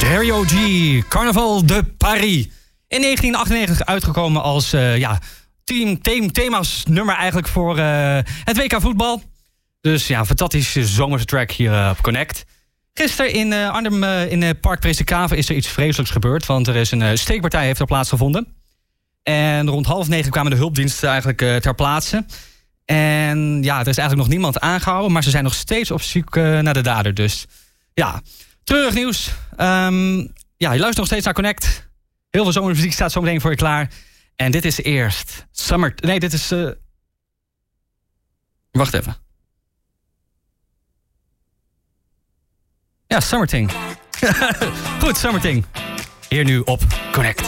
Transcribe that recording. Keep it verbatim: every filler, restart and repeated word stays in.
Stereo G, Carnaval de Paris. In negentien achtennegentig uitgekomen als uh, ja, team, team, thema's nummer eigenlijk voor uh, het W K voetbal. Dus ja, fantastische zomerse track hier uh, op Connect. Gisteren in uh, Arnhem uh, in uh, Park Presikhaven is er iets vreselijks gebeurd. Want er is een uh, steekpartij heeft er plaatsgevonden. En rond half negen kwamen de hulpdiensten eigenlijk uh, ter plaatse. En ja, er is eigenlijk nog niemand aangehouden. Maar ze zijn nog steeds op zoek uh, naar de dader. Dus ja, treurig nieuws. Um, ja, je luistert nog steeds naar Connect. Heel veel zomermuziek staat zo meteen voor je klaar. En dit is eerst Summer... Nee, dit is... Uh... Wacht even. Ja, Summer Thing. Goed, Summer Thing. Hier nu op Connect.